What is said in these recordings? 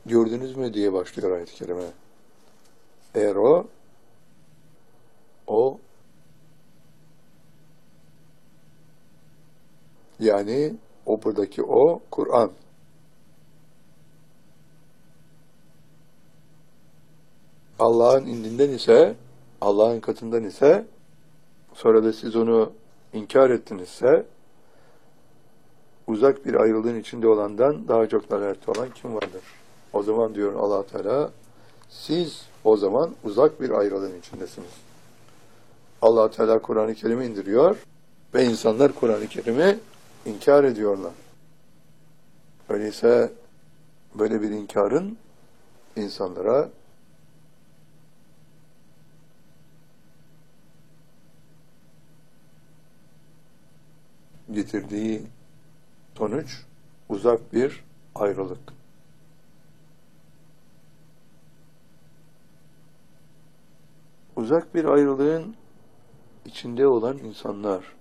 gördünüz mü diye başlıyor ayet-i kerime. Eğer o yani o buradaki o Kur'an. Allah'ın indinden ise, Allah'ın katından ise, sonra da siz onu inkar ettinizse, uzak bir ayrılığın içinde olandan daha çok dalalette olan kim vardır? O zaman diyor Allah Teala, siz o zaman uzak bir ayrılığın içindesiniz. Allah Teala Kur'an-ı Kerim'i indiriyor ve insanlar Kur'an-ı Kerim'i inkar ediyorlar. Öyleyse böyle bir inkarın insanlara getirdiği sonuç uzak bir ayrılık. Uzak bir ayrılığın içinde olan insanlar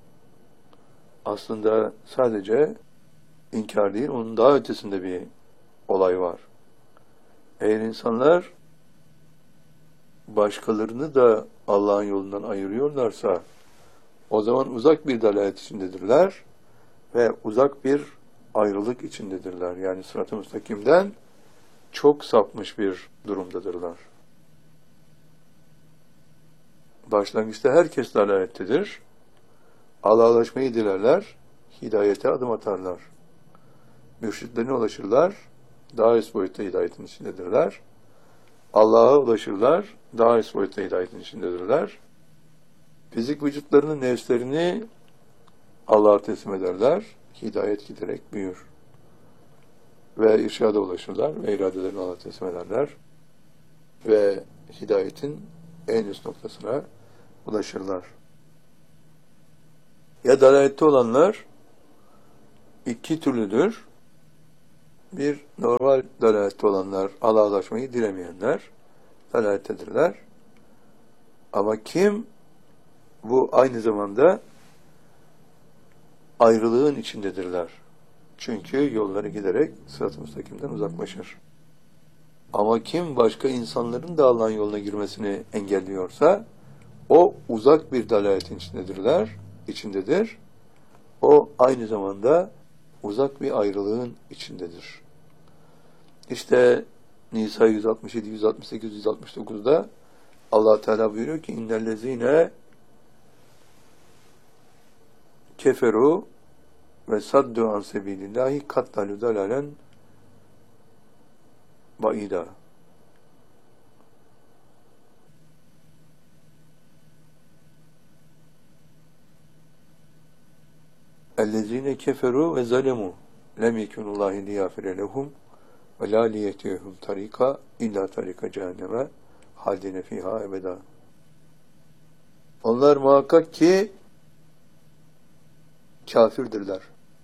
aslında sadece inkar değil, onun daha ötesinde bir olay var. Eğer insanlar başkalarını da Allah'ın yolundan ayırıyorlarsa o zaman uzak bir dalalet içindedirler ve uzak bir ayrılık içindedirler. Yani sırat-ı müstakimden çok sapmış bir durumdadırlar. Başlangıçta herkes dalalettedir. Allah'a ulaşmayı dilerler, hidayete adım atarlar. Mürşitlerine ulaşırlar, daha üst boyutta hidayetin içindedirler. Allah'a ulaşırlar, daha üst boyutta hidayetin içindedirler. Fizik vücutlarının nefslerini Allah'a teslim ederler, hidayet giderek büyür. Ve irşada ulaşırlar ve iradelerini Allah'a teslim ederler. Ve hidayetin en üst noktasına ulaşırlar. Ya dalalette olanlar iki türlüdür. Bir, normal dalalette olanlar, Allah'a ulaşmayı dilemeyenler dalalettedirler. Ama kim bu aynı zamanda ayrılığın içindedirler. Çünkü yolları giderek sırat-ı müstakimden uzaklaşır. Ama kim başka insanların da Allah'ın yoluna girmesini engelliyorsa o uzak bir dalaletin içindedir. O aynı zamanda uzak bir ayrılığın içindedir. İşte Nisa 167, 168, 169'da Allah Teala buyuruyor ki innellezine keferu ve saddu an sebilillahi kattalu dalalen baida. Ellezine keferu ve zalemu lem yekunullahi liyafire lehum ve la liyetihum tarika illa tarika cehenneme haldine fiha ebeda. Onlar muhakkak ki kafirdirler.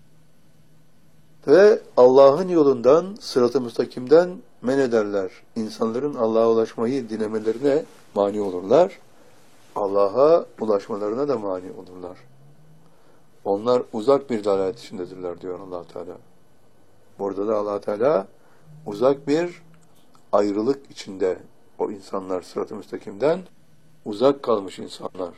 Ve Allah'ın yolundan, sırat-ı müstakimden men ederler. İnsanların Allah'a ulaşmayı dilemelerine mani olurlar. Allah'a ulaşmalarına da mani olurlar. Onlar uzak bir dalalet içindedirler diyor Allah Teala. Burada da Allah Teala uzak bir ayrılık içinde o insanlar sırat-ı müstakimden uzak kalmış insanlar.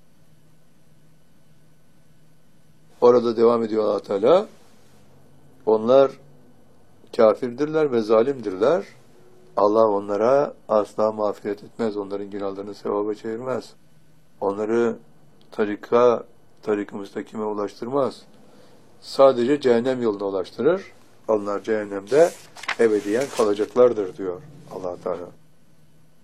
Orada devam ediyor Allah Teala. Onlar kafirdirler ve zalimdirler. Allah onlara asla mağfiret etmez. Onların günahlarını sevaba çevirmez. Onları tarika-ı müstakime ulaştırmaz. Sadece cehennem yoluna ulaştırır. Onlar cehennemde ebediyen kalacaklardır diyor Allah Teala.